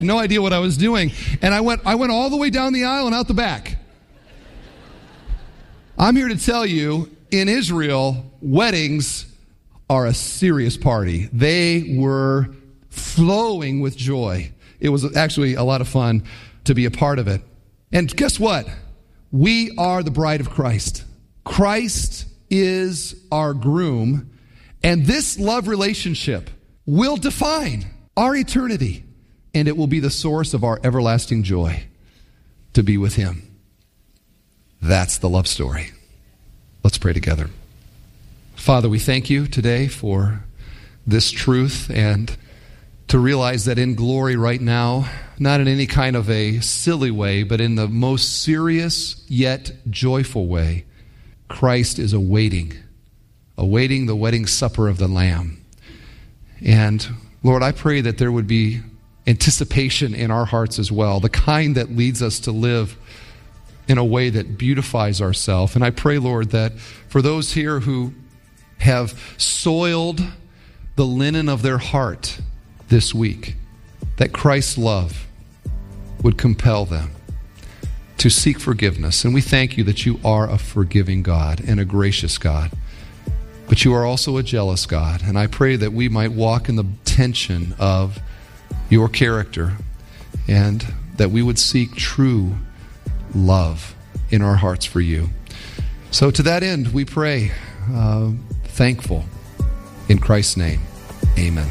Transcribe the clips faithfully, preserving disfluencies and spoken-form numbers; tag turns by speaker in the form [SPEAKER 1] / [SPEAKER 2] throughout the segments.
[SPEAKER 1] No idea what I was doing. And I went I went all the way down the aisle and out the back. I'm here to tell you, in Israel, weddings are a serious party. They were flowing with joy. It was actually a lot of fun to be a part of it. And guess what? We are the bride of Christ. Christ is our groom. And this love relationship will define our eternity. And it will be the source of our everlasting joy to be with him. That's the love story. Let's pray together. Father, we thank you today for this truth and to realize that in glory right now, not in any kind of a silly way, but in the most serious yet joyful way, Christ is awaiting, awaiting the wedding supper of the Lamb. And Lord, I pray that there would be anticipation in our hearts as well, the kind that leads us to live in a way that beautifies ourselves. And I pray, Lord, that for those here who have soiled the linen of their heart this week, that Christ's love would compel them to seek forgiveness. And we thank you that you are a forgiving God and a gracious God, but you are also a jealous God. And I pray that we might walk in the tension of your character, and that we would seek true love in our hearts for you. So to that end, we pray, uh, thankful, in Christ's name. Amen.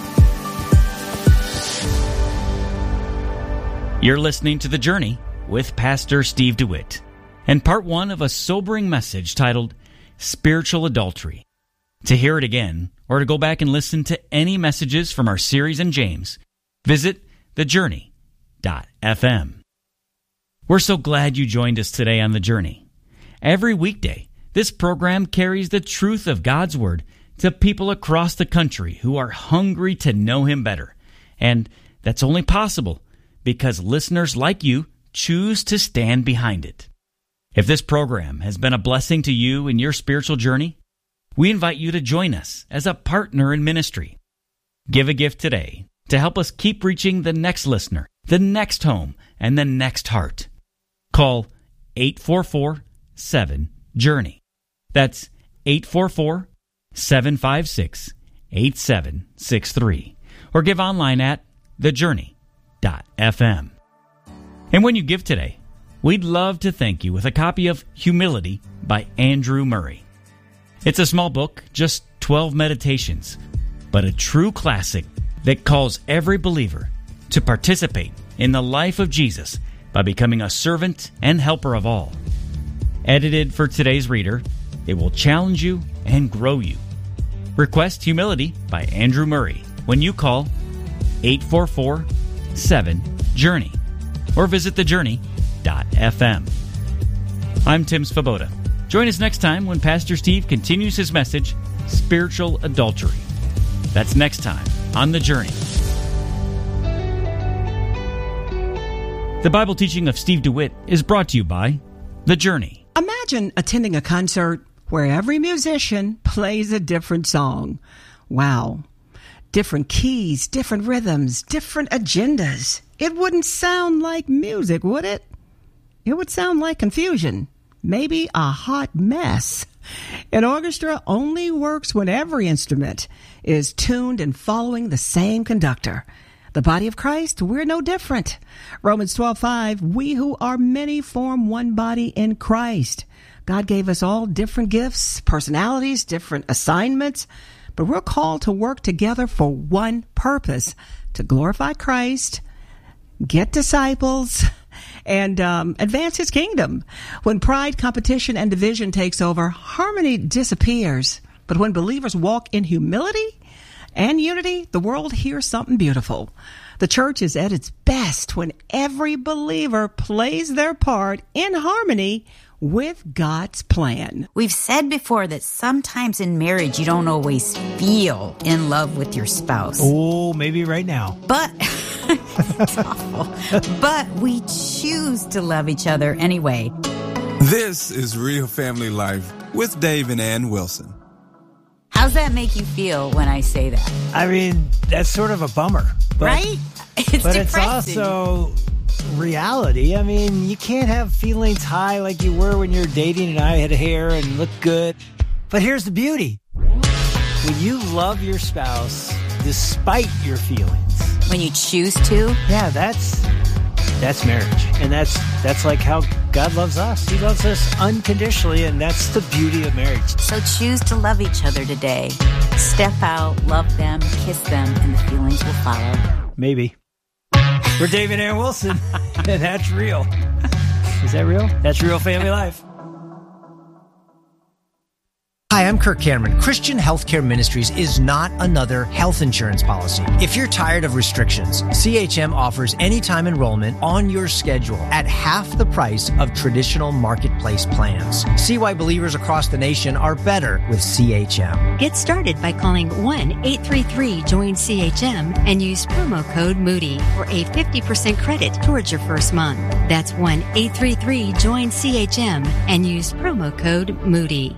[SPEAKER 2] You're listening to The Journey with Pastor Steve DeWitt, and part one of a sobering message titled Spiritual Adultery. To hear it again, or to go back and listen to any messages from our series in James, visit the journey dot f m. We're so glad you joined us today on The Journey. Every weekday, this program carries the truth of God's Word to people across the country who are hungry to know Him better. And that's only possible because listeners like you choose to stand behind it. If this program has been a blessing to you in your spiritual journey, we invite you to join us as a partner in ministry. Give a gift today to help us keep reaching the next listener, the next home, and the next heart. Call eight four four, seven, journey. That's eight four four, seven five six, eight seven six three. Or give online at the journey dot f m. And when you give today, we'd love to thank you with a copy of Humility by Andrew Murray. It's a small book, just twelve meditations, but a true classic that calls every believer to participate in the life of Jesus by becoming a servant and helper of all. Edited for today's reader, it will challenge you and grow you. Request Humility by Andrew Murray when you call eight four four, seven, journey or visit the journey dot f m. I'm Tim Svoboda. Join us next time when Pastor Steve continues his message, Spiritual Adultery. That's next time on The Journey. The Bible teaching of Steve DeWitt is brought to you by The Journey.
[SPEAKER 3] Imagine attending a concert where every musician plays a different song. Wow. Different keys, different rhythms, different agendas. It wouldn't sound like music, would it? It would sound like confusion. Maybe a hot mess. An orchestra only works when every instrument is tuned and following the same conductor. The body of Christ, we're no different. Romans twelve five, we who are many form one body in Christ. God gave us all different gifts, personalities, different assignments, but we're called to work together for one purpose, to glorify Christ, get disciples, and um, advance His kingdom. When pride, competition, and division takes over, harmony disappears. But when believers walk in humility and unity, the world hears something beautiful. The church is at its best when every believer plays their part in harmony with God's plan.
[SPEAKER 4] We've said before that sometimes in marriage you don't always feel in love with your spouse.
[SPEAKER 5] Oh, maybe right now.
[SPEAKER 4] But it's awful. But we choose to love each other anyway.
[SPEAKER 6] This is Real Family Life with Dave and Ann Wilson.
[SPEAKER 4] How's that make you feel when I say that?
[SPEAKER 5] I mean, that's sort of a bummer. But
[SPEAKER 4] right? It's
[SPEAKER 5] but
[SPEAKER 4] depressing.
[SPEAKER 5] it's also reality. I mean, you can't have feelings high like you were when you were dating and I had hair and looked good. But here's the beauty. When you love your spouse despite your feelings.
[SPEAKER 4] When you choose to.
[SPEAKER 5] Yeah, that's that's marriage. And that's that's like how God loves us. He loves us unconditionally, and that's the beauty of marriage.
[SPEAKER 4] So choose to love each other today. Step out, love them, kiss them, and the feelings will follow.
[SPEAKER 5] Maybe. We're Dave and Ann Wilson, and that's real. Is that real? That's real family life.
[SPEAKER 7] Hi, I'm Kirk Cameron. Christian Healthcare Ministries is not another health insurance policy. If you're tired of restrictions, C H M offers anytime enrollment on your schedule at half the price of traditional marketplace plans. See why believers across the nation are better with C H M.
[SPEAKER 8] Get started by calling one eight three three join C H M and use promo code Moody for a fifty percent credit towards your first month. That's one eight three three join C H M and use promo code Moody.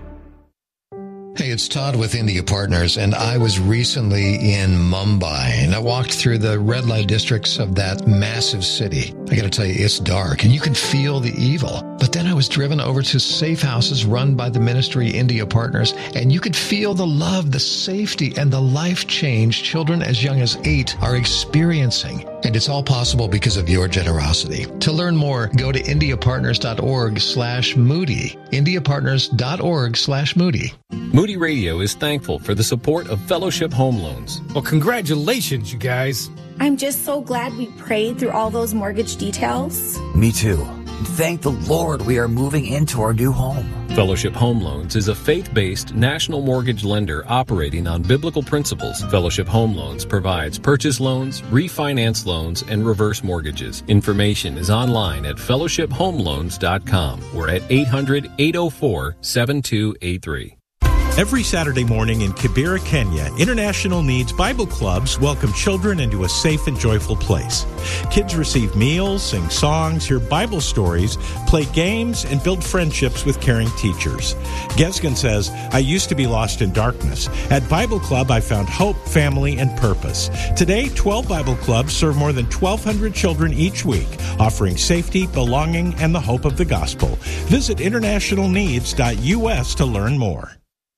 [SPEAKER 9] Hey, it's Todd with India Partners, and I was recently in Mumbai, and I walked through the red light districts of that massive city. I got to tell you, it's dark, and you can feel the evil. But then I was driven over to safe houses run by the ministry India Partners, and you could feel the love, the safety, and the life change children as young as eight are experiencing. And it's all possible because of your generosity. To learn more, go to indiapartners.org slash Moody. indiapartners.org slash Moody.
[SPEAKER 10] Moody Radio is thankful for the support of Fellowship Home Loans.
[SPEAKER 11] Well, congratulations, you guys.
[SPEAKER 12] I'm just so glad we prayed through all those mortgage details.
[SPEAKER 13] Me too. Thank the Lord we are moving into our new home.
[SPEAKER 10] Fellowship Home Loans is a faith-based national mortgage lender operating on biblical principles. Fellowship Home Loans provides purchase loans, refinance loans, and reverse mortgages. Information is online at fellowship home loans dot com or at eight hundred, eight oh four, seven two eight three.
[SPEAKER 14] Every Saturday morning in Kibera, Kenya, International Needs Bible Clubs welcome children into a safe and joyful place. Kids receive meals, sing songs, hear Bible stories, play games, and build friendships with caring teachers. Gesgen says, I used to be lost in darkness. At Bible Club, I found hope, family, and purpose. Today, twelve Bible Clubs serve more than twelve hundred children each week, offering safety, belonging, and the hope of the gospel. Visit international needs dot U S to learn more.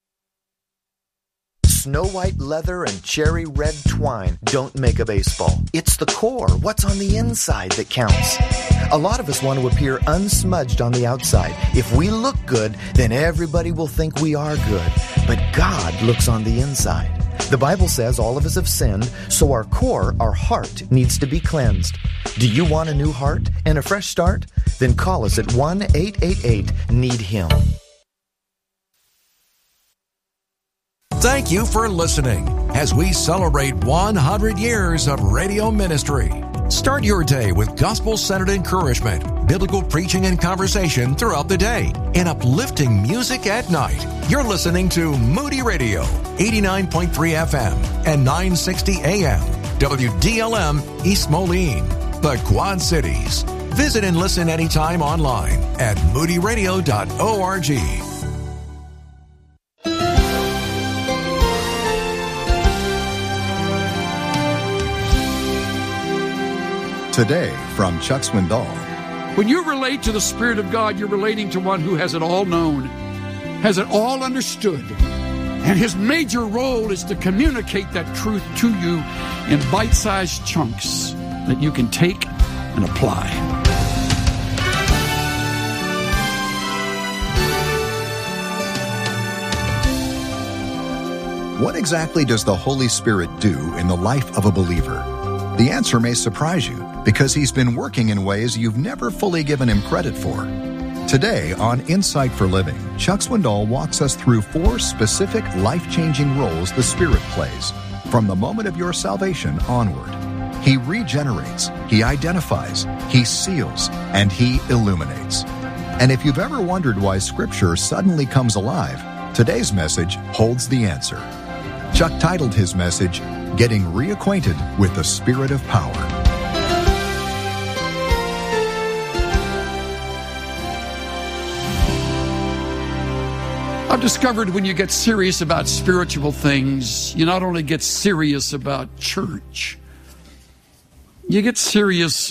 [SPEAKER 15] Snow white leather and cherry red twine don't make a baseball. It's the core, what's on the inside, that counts. A lot of us want to appear unsmudged on the outside. If we look good, then everybody will think we are good. But God looks on the inside. The Bible says all of us have sinned, so our core, our heart, needs to be cleansed. Do you want a new heart and a fresh start? Then call us at one eight eight eight need him.
[SPEAKER 16] Thank you for listening as we celebrate one hundred years of radio ministry. Start your day with gospel-centered encouragement, biblical preaching and conversation throughout the day, and uplifting music at night. You're listening to Moody Radio, eighty-nine point three F M and nine sixty A M, W D L M East Moline, the Quad Cities. Visit and listen anytime online at moody radio dot org.
[SPEAKER 17] Today, from Chuck Swindoll.
[SPEAKER 18] When you relate to the Spirit of God, you're relating to one who has it all known, has it all understood. And his major role is to communicate that truth to you in bite-sized chunks that you can take and apply.
[SPEAKER 17] What exactly does the Holy Spirit do in the life of a believer? The answer may surprise you, because he's been working in ways you've never fully given him credit for. Today on Insight for Living, Chuck Swindoll walks us through four specific life-changing roles the Spirit plays from the moment of your salvation onward. He regenerates, he identifies, he seals, and he illuminates. And if you've ever wondered why Scripture suddenly comes alive, today's message holds the answer. Chuck titled his message, Getting Reacquainted with the Spirit of Power.
[SPEAKER 18] I've discovered when you get serious about spiritual things, you not only get serious about church, you get serious